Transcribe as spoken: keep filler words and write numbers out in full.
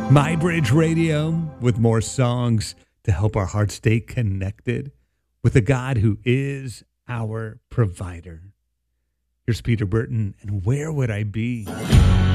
My Bridge Radio with more songs to help our hearts stay connected with a God who is our provider. Here's Peter Burton, and Where Would I Be?